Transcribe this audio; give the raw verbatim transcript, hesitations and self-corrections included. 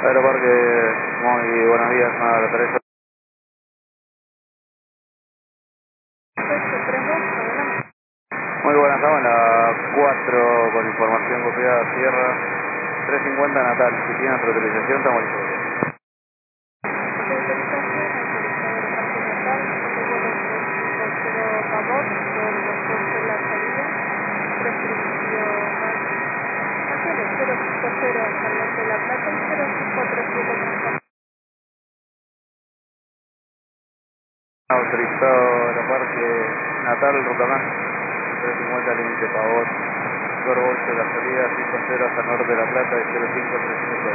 Aeroparque, muy buenos días, nada, la Teresa. Muy buenas, estamos en la cuatro con información copiada, Sierra, trescientos cincuenta Natal, si tienen otra utilización estamos listos. Autorizado Aeroparque Natal, Rutamán, trescientos cincuenta límite Pavón, Corvo ocho la salida, cinco cero hasta norte de La Plata y cero cinco trescientos.